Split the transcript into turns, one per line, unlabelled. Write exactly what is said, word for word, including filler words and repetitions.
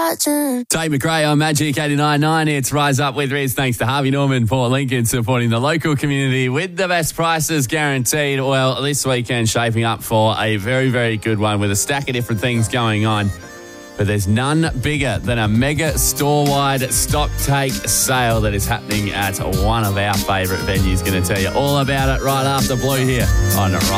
watching.
Tate McRae on Magic eighty-nine point nine. It's Rise Up with Riz. Thanks to Harvey Norman for Lincoln, supporting the local community with the best prices guaranteed. Well, this weekend shaping up for a very, very good one with a stack of different things going on. But there's none bigger than a mega store-wide stock take sale that is happening at one of our favourite venues. Going to tell you all about it right after Blue here on Rise.